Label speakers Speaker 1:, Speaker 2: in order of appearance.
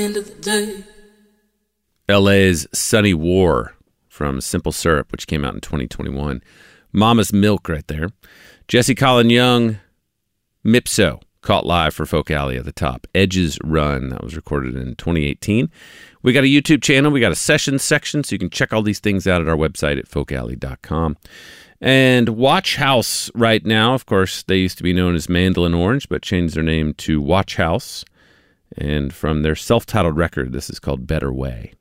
Speaker 1: End of the day.
Speaker 2: LA's Sunny War from Simple Syrup, which came out in 2021. Mama's Milk right there. Jesse Colin Young, Mipso, caught live for Folk Alley at the top. Edge's Run, that was recorded in 2018. We got a YouTube channel. We got a sessions section, so you can check all these things out at our website at folkalley.com. And Watch House right now, of course, they used to be known as Mandolin Orange, but changed their name to Watch House. And from their self-titled record, this is called Better Way.